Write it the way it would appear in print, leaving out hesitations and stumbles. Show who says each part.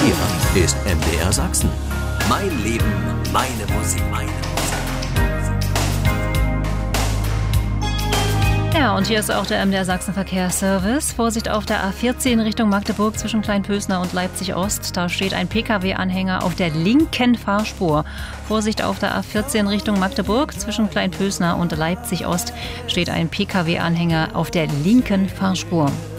Speaker 1: Hier ist MDR Sachsen. Mein Leben, meine Musik,
Speaker 2: Ja, und hier ist auch der MDR Sachsen Verkehrsservice. Vorsicht auf der A14 Richtung Magdeburg zwischen Kleinpösner und Leipzig Ost. Da steht ein Pkw-Anhänger auf der linken Fahrspur. Vorsicht auf der A14 Richtung Magdeburg zwischen Kleinpösner und Leipzig Ost steht ein Pkw-Anhänger auf der linken Fahrspur.